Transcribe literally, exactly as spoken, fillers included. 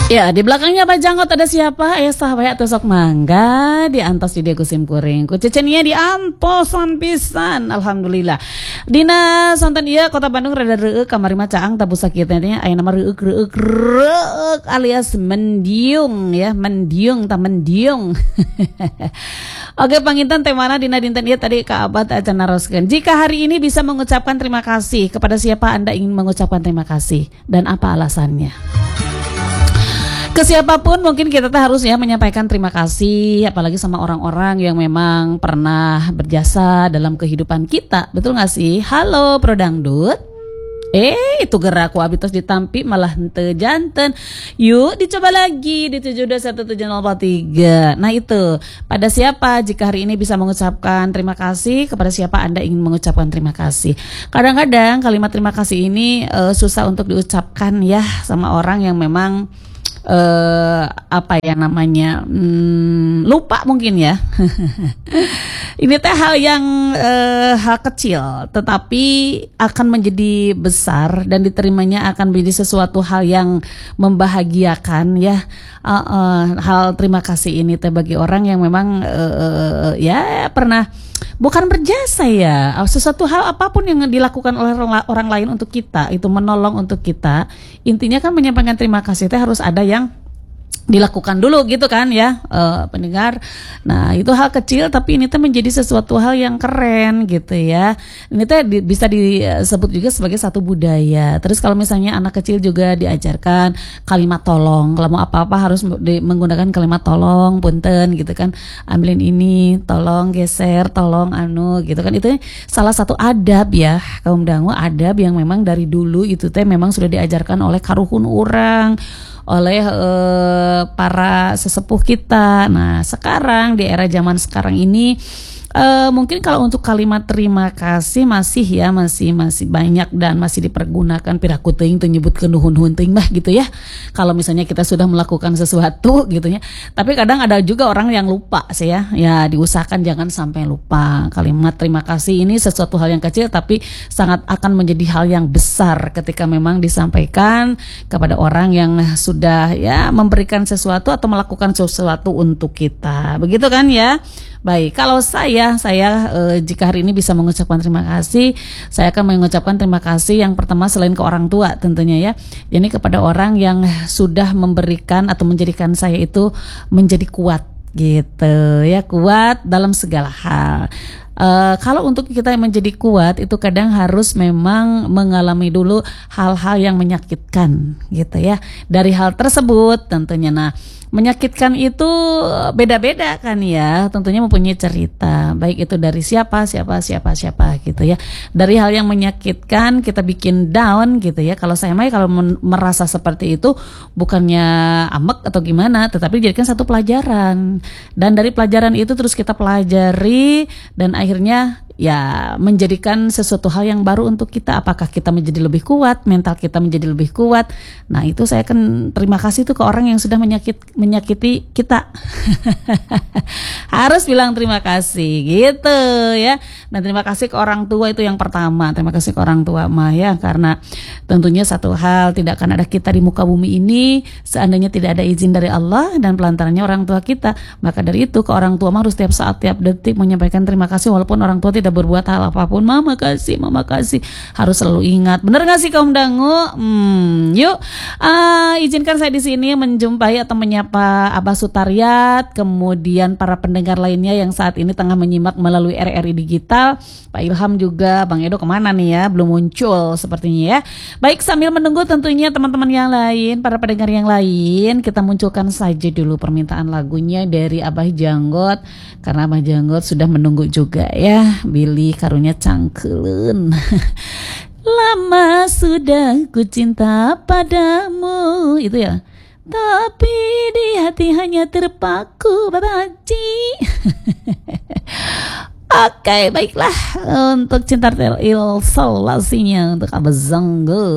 Ya, di belakangnya Pak Janggot ada siapa? Ayah sahabat atau sok mangga di antos di dia kusim kuring. Ku cecenia di antosan pisan. Alhamdulillah. Dina sonten ieu Kota Bandung rada reueuk kamari mah caang tabu sakitna nya aya nama reueuk reueuk reueuk alias mendiung ya, mendiung ta mendiung. Oke, panginten temana dina dinten ieu tadi ka Abad acan naroskeun. Jika hari ini bisa mengucapkan terima kasih, kepada siapa Anda ingin mengucapkan terima kasih dan apa alasannya? Ke siapapun mungkin kita tuh harus ya menyampaikan terima kasih, apalagi sama orang-orang yang memang pernah berjasa dalam kehidupan kita, betul gak sih? Halo Pro Dangdut. Eh itu gerak ku abitos ditampi malah henteu janten. Yuk dicoba lagi di tujuh dua satu tujuh nol empat tiga. Nah itu, pada siapa jika hari ini bisa mengucapkan terima kasih, kepada siapa Anda ingin mengucapkan terima kasih. Kadang-kadang kalimat terima kasih ini uh, susah untuk diucapkan ya sama orang yang memang Uh, apa ya namanya hmm, lupa mungkin ya. Ini teh hal yang uh, hal kecil tetapi akan menjadi besar dan diterimanya akan menjadi sesuatu hal yang membahagiakan ya. Uh, uh, hal terima kasih ini teh bagi orang yang memang uh, ya pernah bukan berjasa ya, sesuatu hal apapun yang dilakukan oleh orang lain untuk kita, itu menolong untuk kita, intinya kan menyampaikan terima kasih itu harus ada yang dilakukan dulu gitu kan ya, uh, pendengar. Nah itu hal kecil tapi ini tuh menjadi sesuatu hal yang keren gitu ya. Ini tuh di, bisa disebut juga sebagai satu budaya. Terus kalau misalnya anak kecil juga diajarkan kalimat tolong, kalau mau apa-apa harus di, menggunakan kalimat tolong, punten gitu kan, ambilin ini, tolong geser, tolong anu gitu kan. Itu salah satu adab ya kaum dangu, adab yang memang dari dulu itu teh memang sudah diajarkan oleh karuhun orang, oleh uh, para sesepuh kita. Nah sekarang di era zaman sekarang ini uh, mungkin kalau untuk kalimat terima kasih masih ya masih masih banyak dan masih dipergunakan piraku teuing teu nyebutkeun nuhun-nuhun teuing mah gitu ya. Kalau misalnya kita sudah melakukan sesuatu gitu ya. Tapi kadang ada juga orang yang lupa sih ya. Ya diusahakan jangan sampai lupa. Kalimat terima kasih ini sesuatu hal yang kecil tapi sangat akan menjadi hal yang besar ketika memang disampaikan kepada orang yang sudah ya memberikan sesuatu atau melakukan sesuatu untuk kita. Begitu kan ya? Baik, kalau saya saya eh, jika hari ini bisa mengucapkan terima kasih, saya akan mengucapkan terima kasih yang pertama selain ke orang tua tentunya ya. Jadi kepada orang yang sudah memberikan atau menjadikan saya itu menjadi kuat gitu ya, kuat dalam segala hal. Uh, kalau untuk kita menjadi kuat itu kadang harus memang mengalami dulu hal-hal yang menyakitkan gitu ya. Dari hal tersebut tentunya, nah menyakitkan itu beda-beda kan ya, tentunya mempunyai cerita, baik itu dari siapa, siapa, siapa, siapa gitu ya. Dari hal yang menyakitkan kita bikin down gitu ya. Kalau saya mah kalau merasa seperti itu bukannya ambek atau gimana, tetapi dijadikan satu pelajaran. Dan dari pelajaran itu terus kita pelajari dan akhirnya ya menjadikan sesuatu hal yang baru untuk kita. Apakah kita menjadi lebih kuat, mental kita menjadi lebih kuat. Nah itu saya akan terima kasih tuh ke orang yang sudah menyakit, menyakiti kita. Harus bilang terima kasih gitu ya. Dan terima kasih ke orang tua itu yang pertama. Terima kasih ke orang tua mah ya, karena tentunya satu hal, tidak akan ada kita di muka bumi ini seandainya tidak ada izin dari Allah dan pelantarannya orang tua kita. Maka dari itu ke orang tua mah harus tiap saat, tiap detik menyampaikan terima kasih walaupun orang tua tidak tidak berbuat hal apapun. Mama kasih, mama kasih, harus selalu ingat. Bener gak sih kaum dangu? Hmm, yuk, uh, izinkan saya di sini menjumpai atau menyapa Abah Sutariat, kemudian para pendengar lainnya yang saat ini tengah menyimak melalui R R I Digital. Pak Ilham juga, Bang Edo kemana nih ya? Belum muncul sepertinya ya. Baik, sambil menunggu tentunya teman-teman yang lain, para pendengar yang lain, kita munculkan saja dulu permintaan lagunya dari Abah Janggot, karena Abah Janggot sudah menunggu juga ya. Billy karunya cangkelen. Lama sudah ku cinta padamu, itu ya. Tapi di hati hanya terpaku babaji. Oke, baiklah untuk cinta tel il solasinya untuk Abah Janggot.